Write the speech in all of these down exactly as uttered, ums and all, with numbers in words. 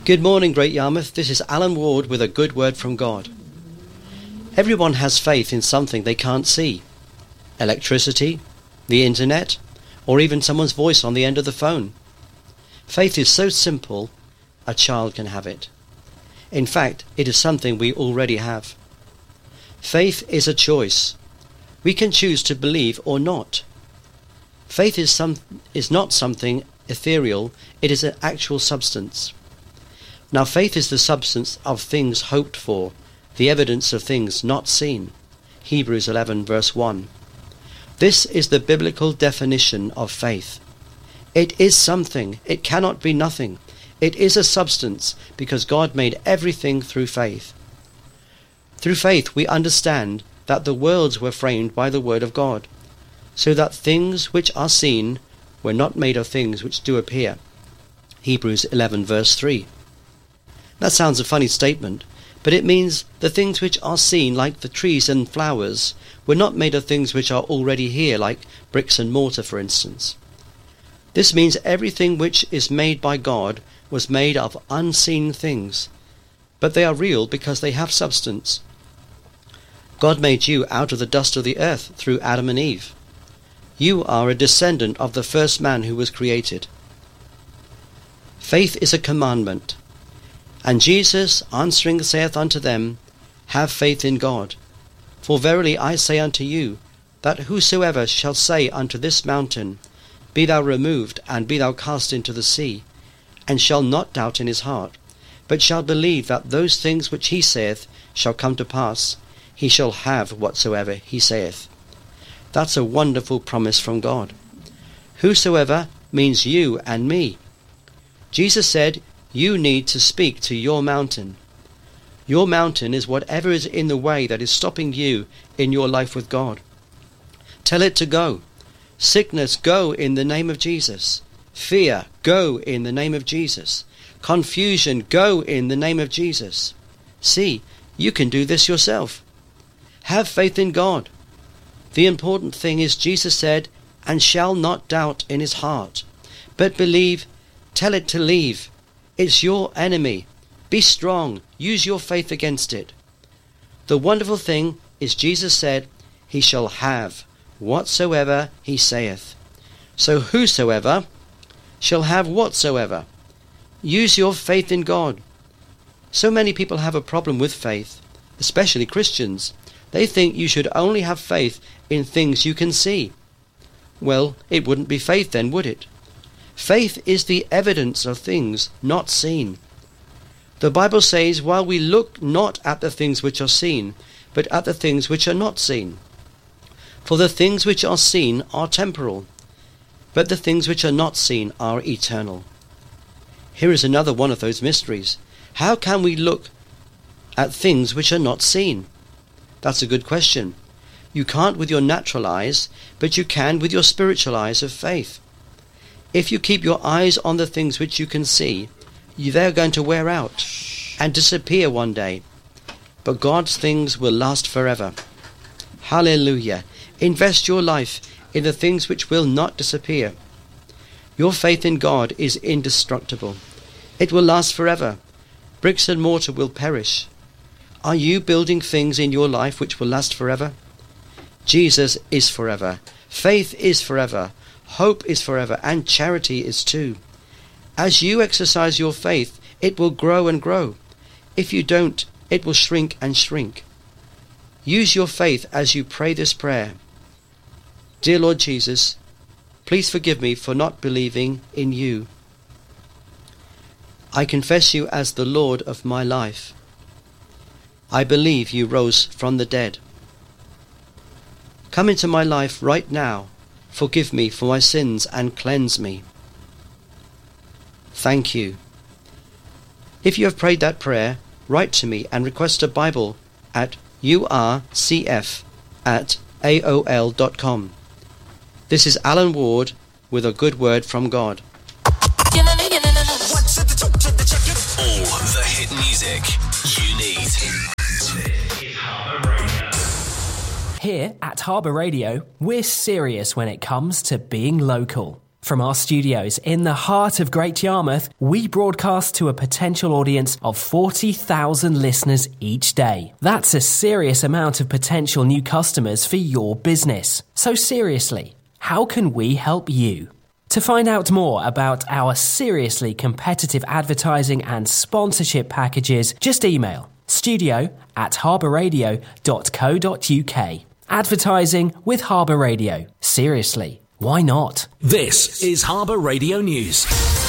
Good morning, Great Yarmouth. This is Alan Ward with a good word from God. Everyone has faith in something they can't see. Electricity, the internet, or even someone's voice on the end of the phone. Faith is so simple, a child can have it. In fact, it is something we already have. Faith is a choice. We can choose to believe or not. Faith is some is not something ethereal, it is an actual substance. Now faith is the substance of things hoped for, the evidence of things not seen. Hebrews eleven verse one. This is the biblical definition of faith. It is something, it cannot be nothing. It is a substance because God made everything through faith. Through faith we understand that the worlds were framed by the word of God, so that things which are seen were not made of things which do appear. Hebrews eleven verse three. That sounds a funny statement, but it means the things which are seen, like the trees and flowers, were not made of things which are already here, like bricks and mortar, for instance. This means everything which is made by God was made of unseen things, but they are real because they have substance. God made you out of the dust of the earth through Adam and Eve. You are a descendant of the first man who was created. Faith is a commandment. And Jesus answering saith unto them, Have faith in God. For verily I say unto you, that whosoever shall say unto this mountain, Be thou removed, and be thou cast into the sea, and shall not doubt in his heart, but shall believe that those things which he saith shall come to pass, he shall have whatsoever he saith. That's a wonderful promise from God. Whosoever means you and me. Jesus said, you need to speak to your mountain. Your mountain is whatever is in the way that is stopping you in your life with God. Tell it to go. Sickness, go in the name of Jesus. Fear, go in the name of Jesus. Confusion, go in the name of Jesus. See, you can do this yourself. Have faith in God. The important thing is Jesus said, and shall not doubt in his heart, but believe. Tell it to leave. It's your enemy. Be strong. Use your faith against it. The wonderful thing is Jesus said, he shall have whatsoever he saith. So whosoever shall have whatsoever. Use your faith in God. So many people have a problem with faith, especially Christians. They think you should only have faith in things you can see. Well, it wouldn't be faith then, would it? Faith is the evidence of things not seen. The Bible says, while we look not at the things which are seen, but at the things which are not seen. For the things which are seen are temporal, but the things which are not seen are eternal. Here is another one of those mysteries. How can we look at things which are not seen? That's a good question. You can't with your natural eyes, but you can with your spiritual eyes of faith. If you keep your eyes on the things which you can see, they're going to wear out and disappear one day. But God's things will last forever. Hallelujah. Invest your life in the things which will not disappear. Your faith in God is indestructible. It will last forever. Bricks and mortar will perish. Are you building things in your life which will last forever? Jesus is forever. Faith is forever. Hope is forever, and charity is too. As you exercise your faith, it will grow and grow. If you don't, it will shrink and shrink. Use your faith as you pray this prayer. Dear Lord Jesus, please forgive me for not believing in you. I confess you as the Lord of my life. I believe you rose from the dead. Come into my life right now. Forgive me for my sins and cleanse me. Thank you. If you have prayed that prayer, write to me and request a Bible at u r c f at a o l dot com. This is Alan Ward with a good word from God. All the hit music you need. Here at Harbour Radio, we're serious when it comes to being local. From our studios in the heart of Great Yarmouth, we broadcast to a potential audience of forty thousand listeners each day. That's a serious amount of potential new customers for your business. So seriously, how can we help you? To find out more about our seriously competitive advertising and sponsorship packages, just email studio at harbour radio dot co dot uk. Advertising with Harbour Radio. Seriously, why not? This is Harbour Radio News.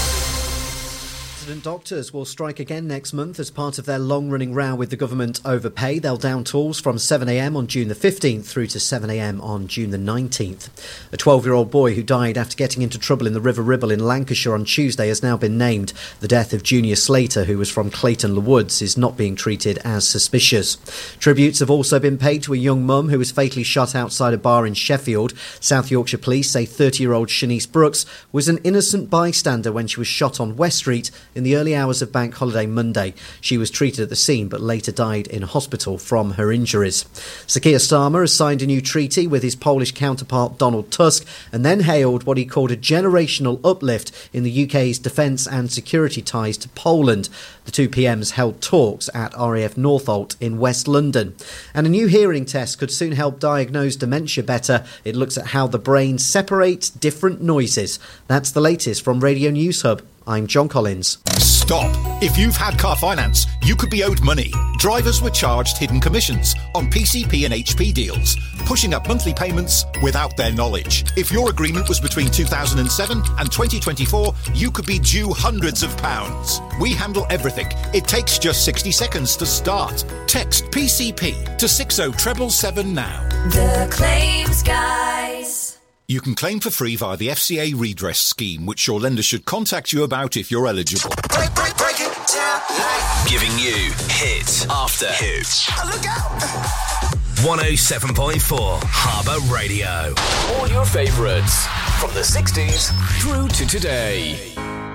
Resident doctors will strike again next month as part of their long-running row with the government over pay. They'll down tools from seven a m on June the fifteenth through to seven a m on June the nineteenth. A twelve-year-old boy who died after getting into trouble in the River Ribble in Lancashire on Tuesday has now been named. The death of Junior Slater, who was from Clayton Le Woods, is not being treated as suspicious. Tributes have also been paid to a young mum who was fatally shot outside a bar in Sheffield. South Yorkshire police say thirty-year-old Shanice Brooks was an innocent bystander when she was shot on West Street in the early hours of Bank Holiday Monday. She was treated at the scene but later died in hospital from her injuries. Sir Keir Starmer has signed a new treaty with his Polish counterpart Donald Tusk and then hailed what he called a generational uplift in the U K's defence and security ties to Poland. The two P Ms held talks at R A F Northolt in West London. And a new hearing test could soon help diagnose dementia better. It looks at how the brain separates different noises. That's the latest from Radio News Hub. I'm John Collins. Stop. If you've had car finance, you could be owed money. Drivers were charged hidden commissions on P C P and H P deals, pushing up monthly payments without their knowledge. If your agreement was between two thousand seven and twenty twenty-four, you could be due hundreds of pounds. We handle everything. It takes just sixty seconds to start. Text P C P to six oh seven seven now. The Claims Guys. You can claim for free via the F C A redress scheme, which your lender should contact you about if you're eligible. Break, break, break it down. Giving you hit after hit. Oh, look out! one oh seven point four Harbour Radio. All your favourites from the sixties through to today.